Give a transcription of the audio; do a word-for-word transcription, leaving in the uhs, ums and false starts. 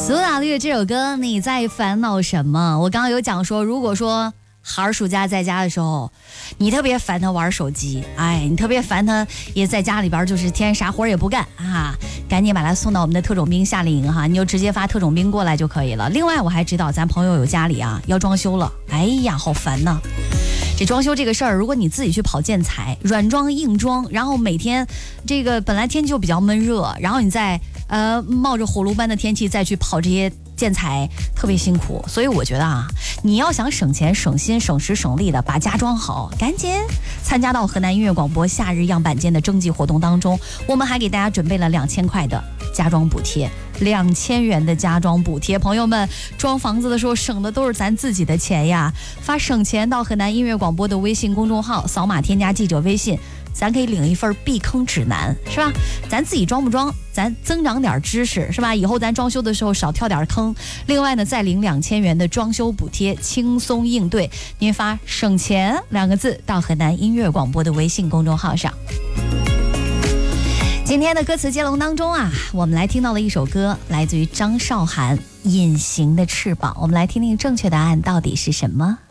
苏打绿这首歌你在烦恼什么？我刚刚有讲说，如果说孩儿暑假在家的时候，你特别烦他玩手机，哎，你特别烦他也在家里边就是天天啥活也不干啊，赶紧把他送到我们的特种兵夏令营哈，你就直接发特种兵过来就可以了。另外我还知道咱朋友有家里啊要装修了，哎呀好烦呐。这装修这个事儿，如果你自己去跑建材，软装硬装，然后每天这个本来天气就比较闷热，然后你再呃冒着火炉般的天气再去跑这些建材，特别辛苦。所以我觉得啊，你要想省钱省心省时省力的把家装好，赶紧参加到河南音乐广播夏日样板间的征集活动当中，我们还给大家准备了两千块的家装补贴，两千元的家装补贴。朋友们装房子的时候省的都是咱自己的钱呀，发省钱到河南音乐广播的微信公众号，扫码添加记者微信，咱可以领一份避坑指南，是吧？咱自己装不装，咱增长点知识，是吧？以后咱装修的时候少跳点坑。另外呢，再领两千元的装修补贴，轻松应对。您发省钱两个字到河南音乐广播的微信公众号上。今天的歌词接龙当中啊，我们来听到了一首歌，来自于张韶涵《隐形的翅膀》。我们来听听正确答案到底是什么。